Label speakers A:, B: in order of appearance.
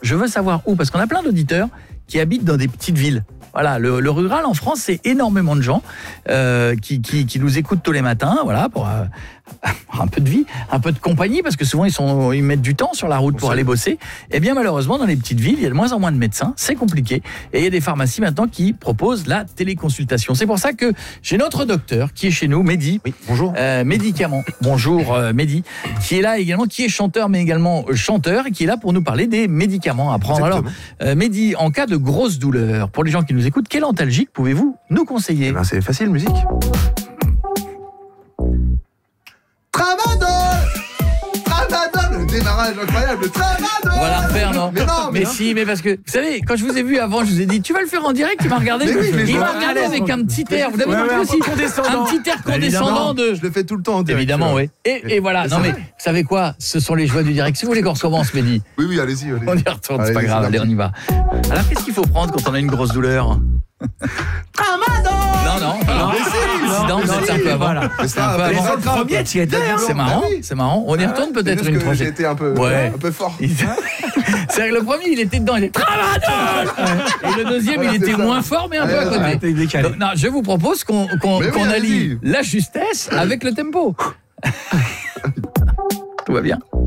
A: je veux savoir où, parce qu'on a plein d'auditeurs qui habitent dans des petites villes. Voilà, le rural en France, c'est énormément de gens qui nous écoutent tous les matins, voilà, pour un peu de vie, un peu de compagnie, parce que souvent ils mettent du temps sur la route pour aller bosser. Et bien malheureusement, dans les petites villes, il y a de moins en moins de médecins, c'est compliqué. Et il y a des pharmacies maintenant qui proposent la téléconsultation. C'est pour ça que j'ai notre docteur qui est chez nous, Mehdi.
B: Oui, bonjour.
A: Médicaments. Bonjour Mehdi, qui est là également, qui est chanteur mais également chanteur et qui est là pour nous parler des médicaments à prendre.
B: Exactement.
A: Alors, Mehdi, en cas de grosse douleur, pour les gens qui nous écoutent, quel antalgique pouvez-vous nous conseiller?
B: Eh ben, c'est facile, musique. Tramadol, le démarrage incroyable, Tramadol.
A: On va la refaire, non? Mais si, mais parce que, vous savez, quand je vous ai vu avant, je vous ai dit, tu vas le faire en direct, il m'a regardé. Il m'a regardé avec un petit air, vous l'avez compris aussi, un petit air condescendant de...
B: Je le fais tout le temps en direct.
A: Évidemment, oui. Et voilà, non mais, vous savez quoi? Ce sont les joies du direct. Si vous voulez qu'on recommence, Mehdi.
B: Oui, allez-y.
A: On y retourne, c'est pas grave, allez, on y va. Alors, qu'est-ce qu'il faut prendre quand on a une grosse douleur?
B: Tramadol.
A: Non. C'est un peu avant.
B: Voilà.
A: C'est un peu avant.
C: Le premier, tu y étais.
A: C'est marrant. On y retourne peut-être une prochaine.
B: J'étais un peu fort.
A: C'est que le premier, il était dedans, il est Tramadol. Et le deuxième, il était moins fort, mais un peu à côté. Donc, non, je vous propose qu'on allie la justesse avec le tempo. Tout va bien.